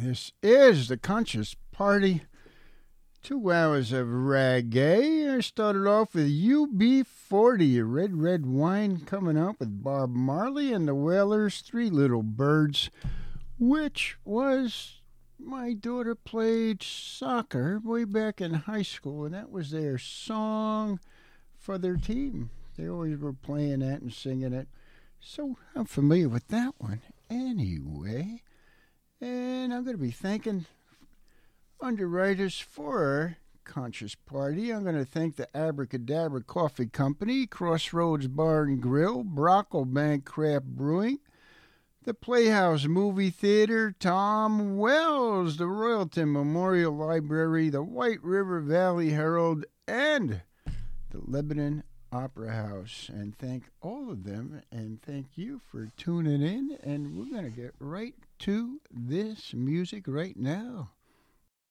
This is the Conscious Party. 2 hours of reggae. I started off with UB40, Red Red Wine, coming out with Bob Marley and the Wailers, Three Little Birds, which was, my daughter played soccer way back in high school, and that was their song for their team. They always were playing that and singing it. So I'm familiar with that one. Anyway, and I'm going to be thanking underwriters for Conscious Party. I'm going to thank the Abracadabra Coffee Company, Crossroads Bar and Grill, Brocklebank Craft Brewing, the Playhouse Movie Theater, Tom Wells, the Royalton Memorial Library, the White River Valley Herald, and the Lebanon Opera House. And thank all of them, and thank you for tuning in. And we're going to get right to this music right now.